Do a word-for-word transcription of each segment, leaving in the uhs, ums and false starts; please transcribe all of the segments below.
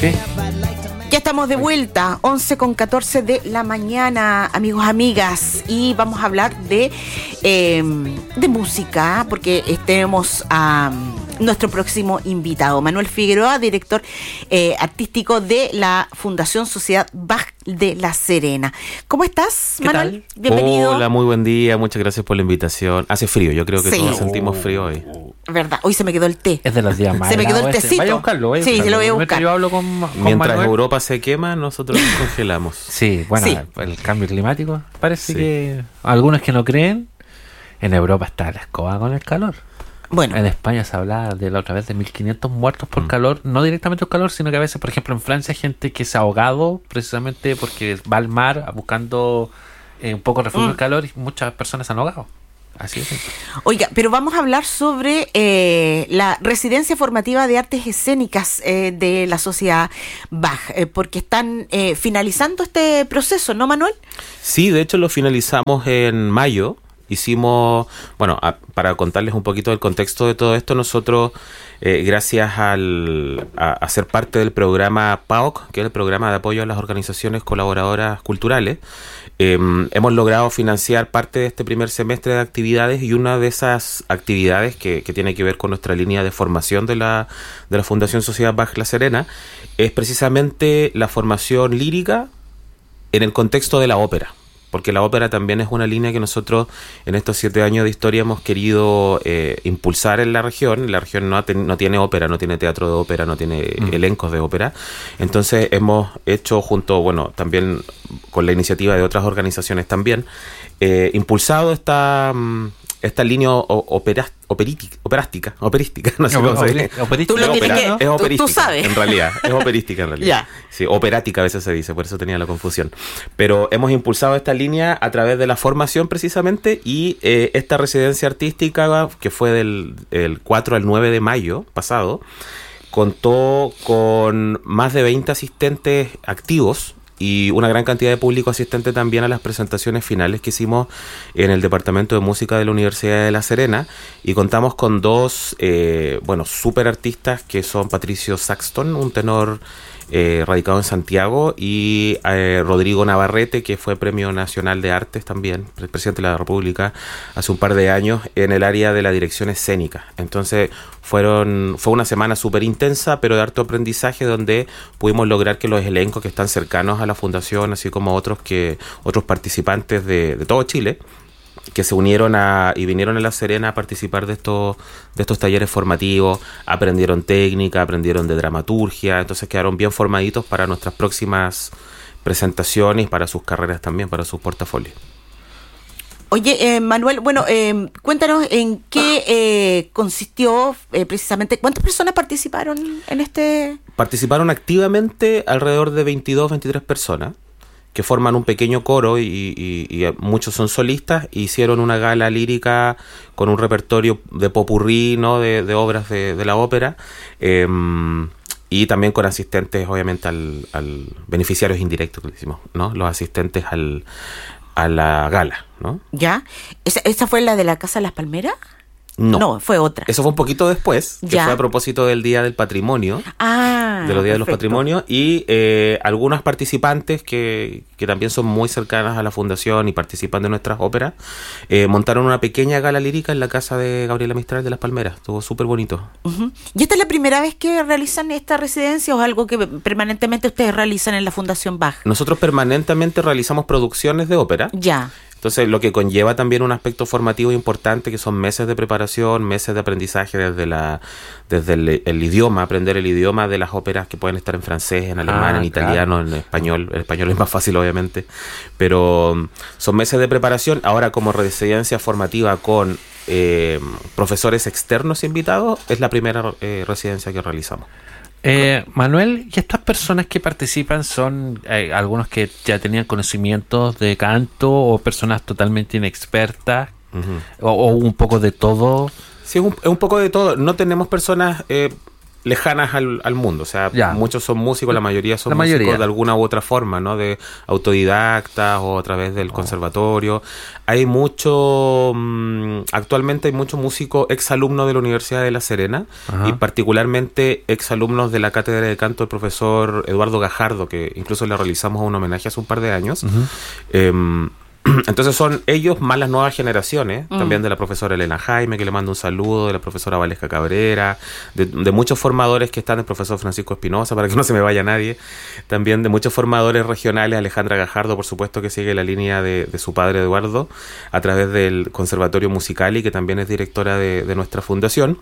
¿Qué? Ya estamos de vuelta, once con catorce de la mañana, amigos, amigas, y vamos a hablar de, eh, de música, porque tenemos a um, nuestro próximo invitado, Manuel Figueroa, director eh, artístico de la Fundación Sociedad Bach de La Serena. ¿Cómo estás, ¿Qué Manuel? tal? Bienvenido. Hola, muy buen día, muchas gracias por la invitación. Hace frío, yo creo que Sí. todos sentimos frío hoy. Verdad, hoy se me quedó el té. Es de los días más Se me quedó el helados este. tecito. Vaya a buscarlo, vaya a Sí, buscarlo. se lo voy a Mientras buscar. yo hablo con, con Mientras Manuel. Europa se quema, nosotros nos congelamos. Sí, bueno, Sí. el cambio climático parece Sí. que algunos que no creen, en Europa está la escoba con el calor. Bueno, En España se hablaba de la otra vez de mil quinientos muertos por Mm. calor, no directamente por calor, sino que a veces, por ejemplo, en Francia hay gente que se ha ahogado precisamente porque va al mar buscando eh, un poco de refugio Mm. del calor y muchas personas se han ahogado. Así es. oiga, pero vamos a hablar sobre eh, la residencia formativa de artes escénicas eh, de la Sociedad Bach, eh, porque están eh, finalizando este proceso, ¿no, Manuel? Sí, de hecho lo finalizamos en mayo. Hicimos, bueno, a- para contarles un poquito del contexto de todo esto, nosotros, eh, gracias al, a, a ser parte del programa P A O C, que es el programa de apoyo a las organizaciones colaboradoras culturales, eh, hemos logrado financiar parte de este primer semestre de actividades, y una de esas actividades que, que tiene que ver con nuestra línea de formación de la, de la Fundación Sociedad Bach La Serena es precisamente la formación lírica en el contexto de la ópera, porque la ópera también es una línea que nosotros en estos siete años de historia hemos querido eh, impulsar en la región. La región no, ha ten- no tiene ópera, no tiene teatro de ópera, no tiene Mm. elencos de ópera. Entonces hemos hecho junto, bueno, también con la iniciativa de otras organizaciones también, eh, impulsado esta... mm, esta línea o- opera- operítica, operástica, operística, no sé cómo se dice. Operística, Tú lo Es tienes ópera, que- es tú- operística, tú sabes. en realidad, es operística en realidad. Ya. Sí, operática a veces se dice, por eso tenía la confusión. Pero hemos impulsado esta línea a través de la formación precisamente, y eh, esta residencia artística, que fue del el cuatro al nueve de mayo pasado, contó con más de veinte asistentes activos y una gran cantidad de público asistente también a las presentaciones finales que hicimos en el Departamento de Música de la Universidad de La Serena, y contamos con dos, eh, bueno, súper artistas que son Patricio Saxton, un tenor eh, radicado en Santiago, y eh, Rodrigo Navarrete, que fue Premio Nacional de Artes también, el presidente de la República, hace un par de años en el área de la dirección escénica. Entonces fueron fue una semana súper intensa, pero de harto aprendizaje, donde pudimos lograr que los elencos que están cercanos a la fundación, así como otros que otros participantes de, de todo Chile, que se unieron a y vinieron a La Serena a participar de estos de estos talleres formativos, aprendieron técnica, aprendieron de dramaturgia, entonces quedaron bien formaditos para nuestras próximas presentaciones, para sus carreras también, para sus portafolios. Oye, eh, Manuel, bueno, eh, cuéntanos en qué eh, consistió eh, precisamente, ¿cuántas personas participaron en este...? Participaron activamente alrededor de veintidós, veintitrés personas, que forman un pequeño coro, y, y, y muchos son solistas. Hicieron una gala lírica con un repertorio de popurrí, ¿no?, de, de obras de, de la ópera, eh, y también con asistentes, obviamente, al, al beneficiarios indirectos que le decimos, ¿no?, los asistentes al, a la gala, ¿no? ¿Ya? ¿Esa, esa fue la de la Casa de las Palmeras? No, fue otra. eso fue un poquito después, que Ya. fue a propósito del Día del Patrimonio. Ah, de los días de los perfecto. patrimonios, y eh, algunas participantes que, que también son muy cercanas a la fundación y participan de nuestras óperas, eh, montaron una pequeña gala lírica en la casa de Gabriela Mistral de Las Palmeras. Estuvo súper bonito. Ujú. ¿Y esta es la primera vez que realizan esta residencia o es algo que permanentemente ustedes realizan en la Fundación Bach? Nosotros permanentemente realizamos producciones de ópera. Ya. Entonces, lo que conlleva también un aspecto formativo importante, que son meses de preparación, meses de aprendizaje desde la desde el, el idioma, aprender el idioma de las óperas, que pueden estar en francés, en alemán, Ah, en italiano, en español. El español es más fácil, obviamente, pero um, son meses de preparación. Ahora, como residencia formativa con eh, profesores externos invitados, es la primera eh, residencia que realizamos. Eh, Manuel, ¿y estas personas que participan son eh, algunos que ya tenían conocimientos de canto o personas totalmente inexpertas Uh-huh. o, o un poco de todo? Sí, es un, es un poco de todo. No tenemos personas eh, lejanas al, al mundo, o sea, ya. muchos son músicos, la mayoría son la músicos mayoría. de alguna u otra forma, ¿no? De autodidactas o a través del oh. conservatorio. Hay mucho, mmm, actualmente hay muchos músicos exalumnos de la Universidad de La Serena. Ajá. Y particularmente exalumnos de la cátedra de canto del profesor Eduardo Gajardo, que incluso le realizamos un homenaje hace un par de años. Uh-huh. eh, Entonces son ellos más las nuevas generaciones, mm. también de la profesora Elena Jaime, que le mando un saludo, de la profesora Valesca Cabrera, de, de muchos formadores que están, el profesor Francisco Espinosa, para que no se me vaya nadie, también de muchos formadores regionales, Alejandra Gajardo, por supuesto, que sigue la línea de, de su padre Eduardo, a través del Conservatorio Musicali, que también es directora de, de nuestra fundación.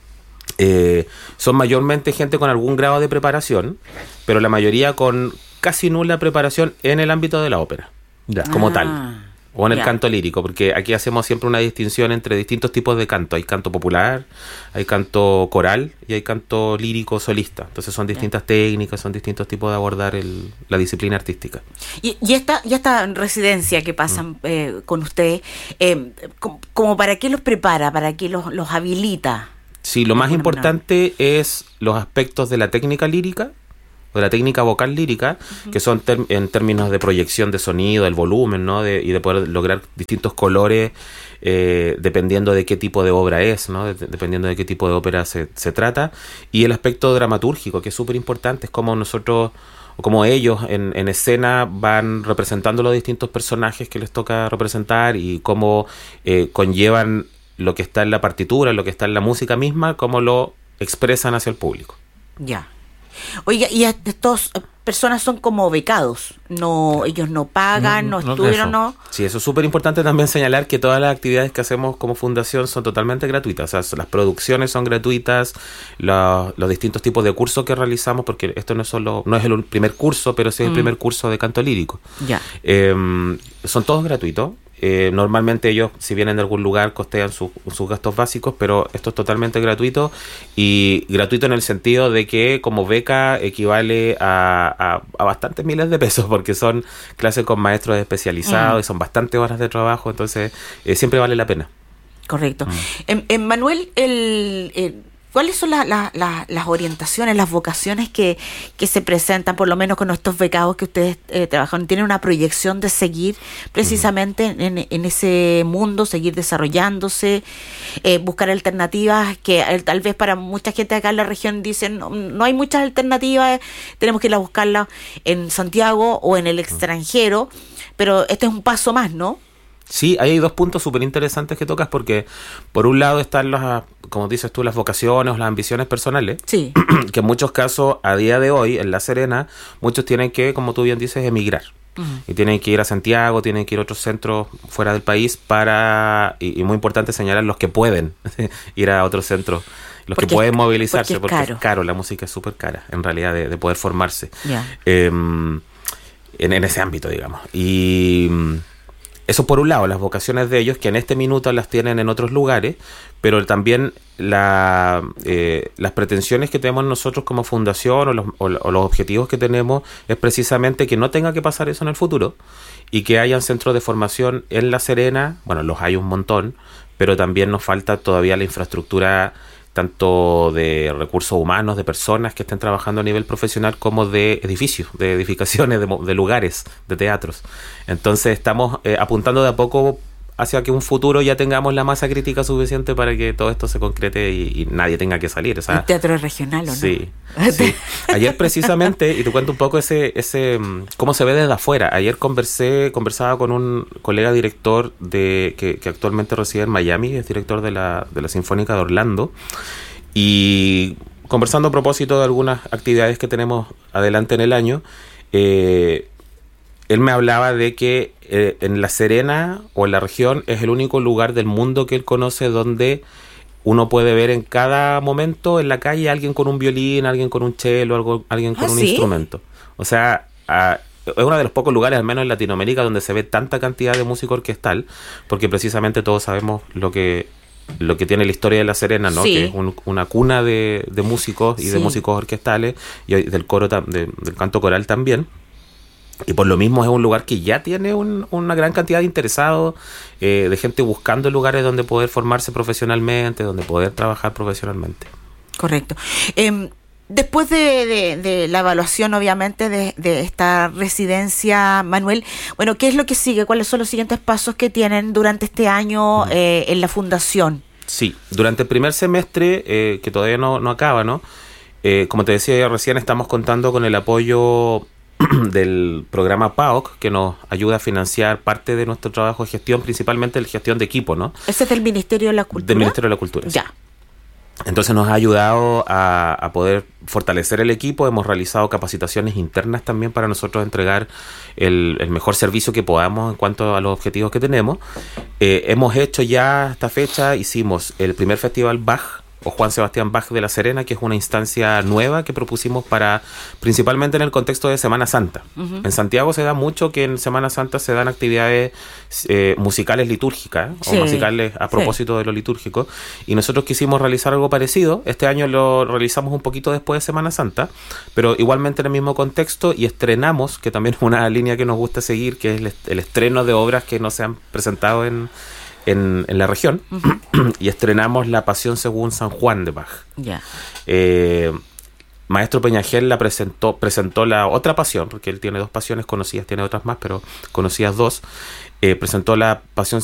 Eh, son mayormente gente con algún grado de preparación, pero la mayoría con casi nula preparación en el ámbito de la ópera. Ya. Como ah, tal, o en el ya. canto lírico, porque aquí hacemos siempre una distinción entre distintos tipos de canto. Hay canto popular, hay canto coral y hay canto lírico solista. Entonces son distintas ya. técnicas, son distintos tipos de abordar el, la disciplina artística. Y, y, esta, y esta residencia que pasan mm. eh, con usted, eh, como, como para qué los prepara, para qué los, los habilita. Sí, lo más importante es los aspectos de la técnica lírica, de la técnica vocal lírica, uh-huh. que son ter- en términos de proyección de sonido, el volumen, ¿no? De, y de poder lograr distintos colores eh, dependiendo de qué tipo de obra es, ¿no? De, dependiendo de qué tipo de ópera se, se trata. Y el aspecto dramatúrgico, que es súper importante, es como nosotros, o como ellos en, en escena van representando los distintos personajes que les toca representar y cómo eh, conllevan lo que está en la partitura, lo que está en la música misma, cómo lo expresan hacia el público. Ya. Oiga, y estas personas son como becados, no, ellos no pagan, no, no, no estudian, no. Sí, eso es súper importante también señalar que todas las actividades que hacemos como fundación son totalmente gratuitas, o sea, las producciones son gratuitas, los, los distintos tipos de cursos que realizamos, porque esto no es solo, no es el primer curso, pero sí es el mm. primer curso de canto lírico. Ya. Eh, son todos gratuitos. Eh, normalmente ellos, si vienen de algún lugar, costean su, sus gastos básicos, pero esto es totalmente gratuito, y gratuito en el sentido de que como beca equivale a, a, a bastantes miles de pesos, porque son clases con maestros especializados mm. y son bastantes horas de trabajo, entonces eh, siempre vale la pena. Correcto. Mm. En, en Manuel, el... el ¿cuáles son la, la, la, las orientaciones, las vocaciones que, que se presentan, por lo menos con estos becados que ustedes eh, trabajan? ¿Tienen una proyección de seguir precisamente uh-huh. en, en ese mundo, seguir desarrollándose, eh, buscar alternativas que eh, tal vez para mucha gente acá en la región dicen no, no hay muchas alternativas, tenemos que ir a buscarlas en Santiago o en el extranjero, pero este es un paso más, ¿no? Sí, hay dos puntos súper interesantes que tocas, porque por un lado están las, como dices tú, las vocaciones o las ambiciones personales, sí. que en muchos casos, a día de hoy, en La Serena, muchos tienen que, como tú bien dices, emigrar. Uh-huh. Y tienen que ir a Santiago, tienen que ir a otros centros fuera del país para, y, y muy importante señalar los que pueden ir a otros centros, los porque que pueden movilizarse, porque es, porque caro. es caro, la música es súper cara, en realidad, de, de poder formarse yeah. eh, en, en ese ámbito, digamos. Y... eso por un lado, las vocaciones de ellos, que en este minuto las tienen en otros lugares, pero también la, eh, las pretensiones que tenemos nosotros como fundación o los, o, o los objetivos que tenemos es precisamente que no tenga que pasar eso en el futuro y que hayan centros de formación en La Serena. Bueno, los hay un montón, pero también nos falta todavía la infraestructura tanto de recursos humanos, de personas que estén trabajando a nivel profesional, como de edificios, de edificaciones, de, de lugares, de teatros. Entonces estamos eh, apuntando de a poco hacia que un futuro ya tengamos la masa crítica suficiente para que todo esto se concrete y, y nadie tenga que salir. O sea, ¿un teatro regional o no? Sí, sí. Ayer precisamente, y te cuento un poco ese, ese cómo se ve desde afuera. Ayer conversé, conversaba con un colega director de que, que actualmente reside en Miami, es director de la, de la Sinfónica de Orlando, y conversando a propósito de algunas actividades que tenemos adelante en el año, eh, él me hablaba de que eh, en La Serena o en la región es el único lugar del mundo que él conoce donde uno puede ver en cada momento en la calle a alguien con un violín, alguien con un cello, algo, alguien con ¿Ah, un sí? instrumento. O sea, uh, es uno de los pocos lugares, al menos en Latinoamérica, donde se ve tanta cantidad de música orquestal, porque precisamente todos sabemos lo que lo que tiene la historia de La Serena, ¿no? Sí. Que es un, una cuna de, de músicos y sí. de músicos orquestales y del coro, de, del canto coral también. Y por lo mismo es un lugar que ya tiene un, una gran cantidad de interesados, eh, de gente buscando lugares donde poder formarse profesionalmente, donde poder trabajar profesionalmente. Correcto. Eh, después de, de, de la evaluación, obviamente, de, de esta residencia, Manuel, bueno, ¿qué es lo que sigue? ¿Cuáles son los siguientes pasos que tienen durante este año eh, en la fundación? Sí, durante el primer semestre, eh, que todavía no, no acaba, ¿no? Eh, como te decía yo recién, estamos contando con el apoyo del programa P A O C, que nos ayuda a financiar parte de nuestro trabajo de gestión, principalmente la gestión de equipo, ¿no? ¿Ese es del Ministerio de la Cultura? Del Ministerio de la Cultura. Ya. Entonces nos ha ayudado a, a poder fortalecer el equipo. Hemos realizado capacitaciones internas también para nosotros entregar el, el mejor servicio que podamos en cuanto a los objetivos que tenemos. Eh, hemos hecho ya esta fecha, hicimos el primer festival Bach, o Juan Sebastián Bach de La Serena, que es una instancia nueva que propusimos para, principalmente en el contexto de Semana Santa. Uh-huh. En Santiago se da mucho que en Semana Santa se dan actividades eh, musicales litúrgicas, ¿eh? Sí, o musicales a propósito sí. de lo litúrgico, y nosotros quisimos realizar algo parecido. Este año lo realizamos un poquito después de Semana Santa, pero igualmente en el mismo contexto, y estrenamos, que también es una línea que nos gusta seguir, que es el, el estreno de obras que no se han presentado en En, en la región. Uh-huh. Y estrenamos La Pasión según San Juan de Bach. Yeah. Eh, Maestro Peñagel la presentó, presentó la otra pasión, porque él tiene dos pasiones conocidas, tiene otras más, pero conocidas dos. Eh, presentó la Pasión